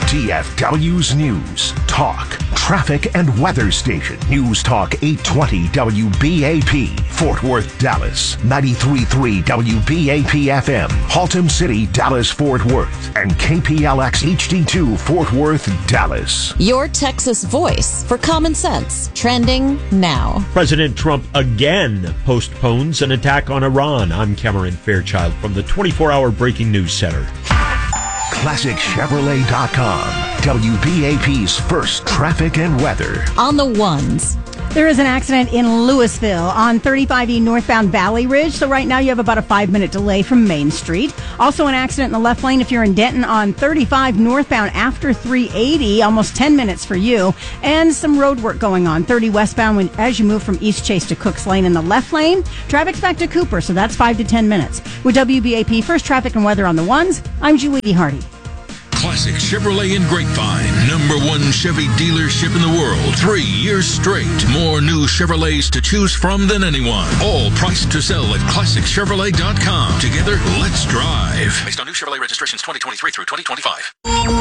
DFW's News, Talk, Traffic and Weather Station. News Talk 820 WBAP, Fort Worth, Dallas. 93.3 WBAP FM, Haltom City, Dallas, Fort Worth. And KPLX HD2, Fort Worth, Dallas. Your Texas voice for common sense. Trending now. President Trump again postpones an attack on Iran. I'm Cameron Fairchild from the 24-hour Breaking News Center. ClassicChevrolet.com, WBAP's first traffic and weather. On the ones. There is an accident in Louisville on 35E northbound Valley Ridge. So right now you have about a 5-minute delay from Main Street. Also an accident in the left lane if you're in Denton on 35 northbound after 380, almost 10 minutes for you. And some road work going on 30 westbound as you move from East Chase to Cooks Lane in the left lane. Traffic's back to Cooper, so that's 5 to 10 minutes. With WBAP First Traffic and Weather on the ones, I'm Julie Hardy. Classic Chevrolet in Grapevine. #1 Chevy dealership in the world. 3 years straight. More new Chevrolets to choose from than anyone. All priced to sell at ClassicChevrolet.com. Together, let's drive. Based on new Chevrolet registrations 2023 through 2025.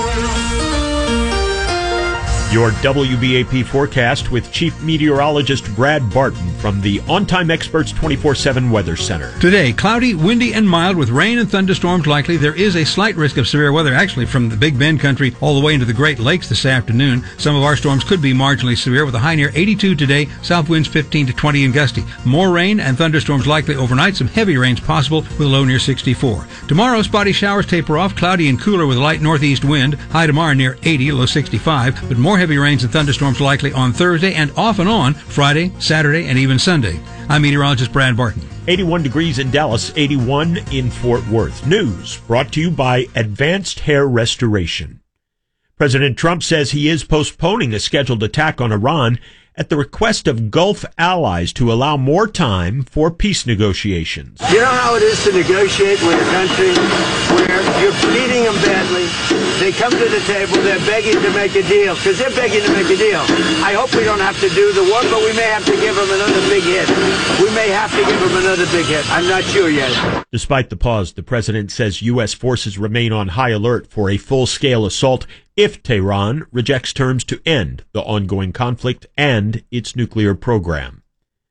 Your WBAP forecast with Chief Meteorologist Brad Barton from the On Time Experts 24/7 Weather Center. Today, cloudy, windy, and mild with rain and thunderstorms likely. There is a slight risk of severe weather, actually, from the Big Bend country all the way into the Great Lakes this afternoon. Some of our storms could be marginally severe with a high near 82 today, south winds 15 to 20 and gusty. More rain and thunderstorms likely overnight, some heavy rains possible with a low near 64. Tomorrow, spotty showers taper off, cloudy and cooler with a light northeast wind, high tomorrow near 80, low 65, but more heavy rains and thunderstorms likely on Thursday and off and on Friday, Saturday, and even Sunday. I'm meteorologist Brad Barton. 81 degrees in Dallas, 81 in Fort Worth. News brought to you by Advanced Hair Restoration. President Trump says he is postponing a scheduled attack on Iran at the request of Gulf allies to allow more time for peace negotiations. You know how it is to negotiate with a country where you're beating them badly. They come to the table, they're begging to make a deal, because they're begging to make a deal. I hope we don't have to do the war, but we may have to give them another big hit. We may have to give them another big hit. I'm not sure yet. Despite the pause, the president says U.S. forces remain on high alert for a full-scale assault if Tehran rejects terms to end the ongoing conflict and its nuclear program.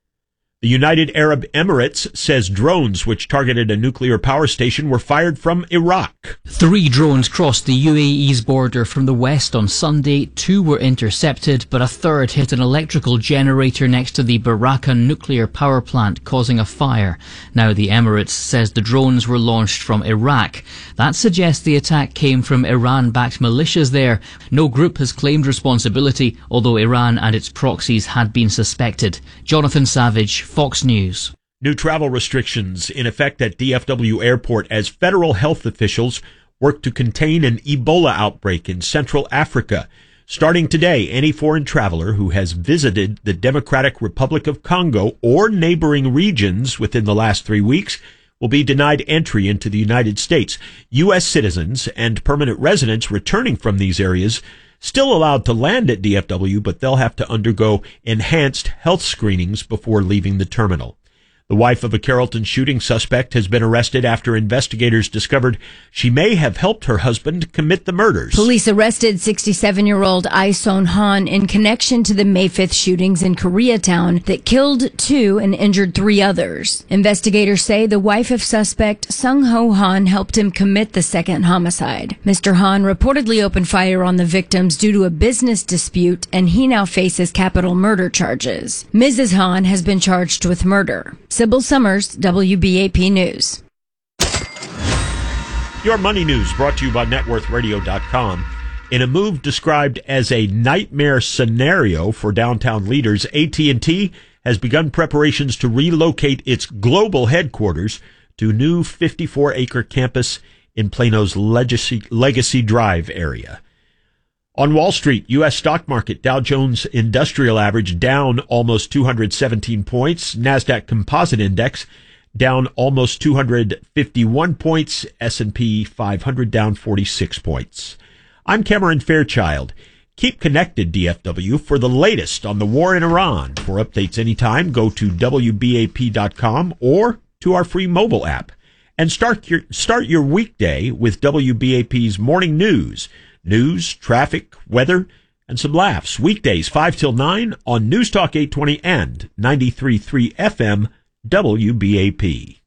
The United Arab Emirates says drones which targeted a nuclear power station were fired from Iraq. 3 drones crossed the UAE's border from the west on Sunday. 2 were intercepted, but a third hit an electrical generator next to the Barakah nuclear power plant, causing a fire. Now the Emirates says the drones were launched from Iraq. That suggests the attack came from Iran-backed militias there. No group has claimed responsibility, although Iran and its proxies had been suspected. Jonathan Savage, Fox News. New travel restrictions in effect at DFW Airport as federal health officials work to contain an Ebola outbreak in Central Africa. Starting today, any foreign traveler who has visited the Democratic Republic of Congo or neighboring regions within the last 3 weeks will be denied entry into the United States. U.S. citizens and permanent residents returning from these areas still allowed to land at DFW, but they'll have to undergo enhanced health screenings before leaving the terminal. The wife of a Carrollton shooting suspect has been arrested after investigators discovered she may have helped her husband commit the murders. Police arrested 67-year-old Iseon Han in connection to the May 5th shootings in Koreatown that killed 2 and injured 3 others. Investigators say the wife of suspect Sung Ho Han helped him commit the second homicide. Mr. Han reportedly opened fire on the victims due to a business dispute, and he now faces capital murder charges. Mrs. Han has been charged with murder. Sybil Summers, WBAP News. Your money news brought to you by NetWorthRadio.com. In a move described as a nightmare scenario for downtown leaders, AT&T has begun preparations to relocate its global headquarters to a new 54-acre campus in Plano's Legacy Drive area. On Wall Street, U.S. stock market, Dow Jones Industrial Average down almost 217 points. NASDAQ Composite Index down almost 251 points. S&P 500 down 46 points. I'm Cameron Fairchild. Keep connected, DFW, for the latest on the war in Iran. For updates anytime, go to WBAP.com or to our free mobile app. And start your weekday with WBAP's Morning News. News, traffic, weather, and some laughs. Weekdays 5 till 9 on News Talk 820 and 93.3 FM WBAP.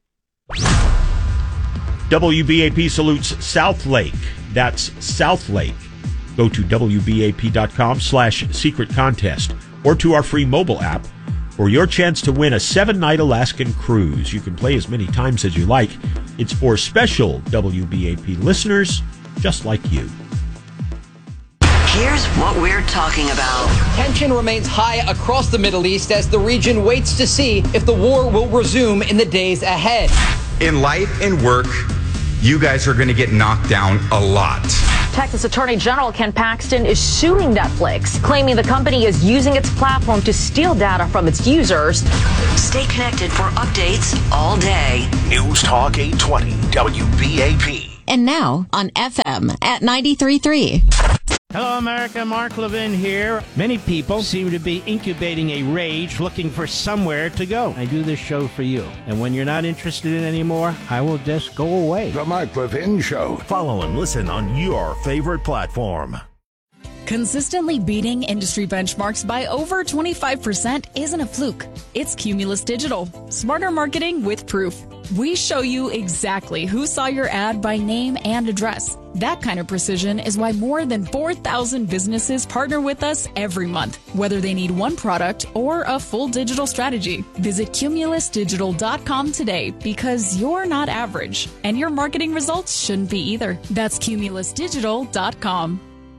WBAP salutes South Lake. That's South Lake. Go to WBAP.com/secret contest or to our free mobile app for your chance to win a 7-night Alaskan cruise. You can play as many times as you like. It's for special WBAP listeners just like you. Here's what we're talking about. Tension remains high across the Middle East as the region waits to see if the war will resume in the days ahead. In life and work, you guys are going to get knocked down a lot. Texas Attorney General Ken Paxton is suing Netflix, claiming the company is using its platform to steal data from its users. Stay connected for updates all day. News Talk 820 WBAP. And now on FM at 93.3. Hello, America. Mark Levin here. Many people seem to be incubating a rage looking for somewhere to go. I do this show for you. And when you're not interested in it anymore, I will just go away. The Mark Levin Show. Follow and listen on your favorite platform. Consistently beating industry benchmarks by over 25% isn't a fluke. It's Cumulus Digital. Smarter marketing with proof. We show you exactly who saw your ad by name and address. That kind of precision is why more than 4,000 businesses partner with us every month, whether they need one product or a full digital strategy. Visit cumulusdigital.com today because you're not average, and your marketing results shouldn't be either. That's cumulusdigital.com.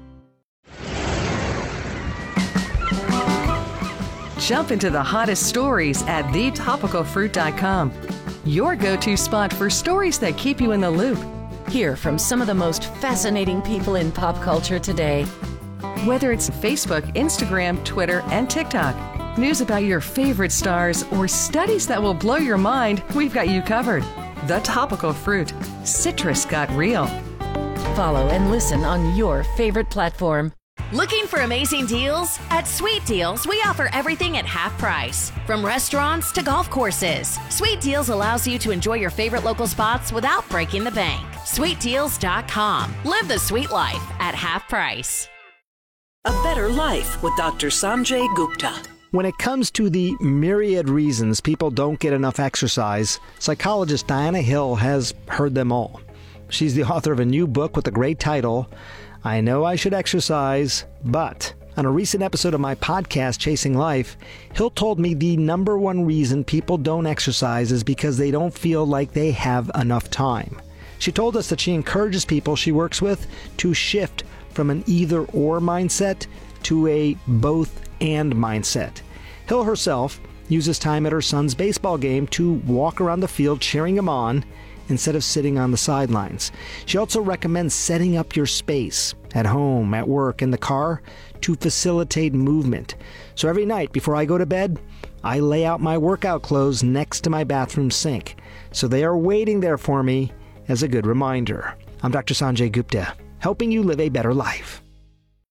Jump into the hottest stories at thetopicalfruit.com. Your go-to spot for stories that keep you in the loop. Hear from some of the most fascinating people in pop culture today. Whether it's Facebook, Instagram, Twitter, and TikTok, news about your favorite stars, or studies that will blow your mind, we've got you covered. The Topical Fruit. Citrus got real. Follow and listen on your favorite platform. Looking for amazing deals? At Sweet Deals, we offer everything at half price. From restaurants to golf courses, Sweet Deals allows you to enjoy your favorite local spots without breaking the bank. SweetDeals.com. Live the sweet life at half price. A Better Life with Dr. Sanjay Gupta. When it comes to the myriad reasons people don't get enough exercise, psychologist Diana Hill has heard them all. She's the author of a new book with a great title, I Know I Should Exercise, But. On a recent episode of my podcast, Chasing Life, Hill told me the number one reason people don't exercise is because they don't feel like they have enough time. She told us that she encourages people she works with to shift from an either-or mindset to a both-and mindset. Hill herself uses time at her son's baseball game to walk around the field cheering him on instead of sitting on the sidelines. She also recommends setting up your space at home, at work, in the car to facilitate movement. So every night before I go to bed, I lay out my workout clothes next to my bathroom sink. So they are waiting there for me as a good reminder. I'm Dr. Sanjay Gupta, helping you live a better life.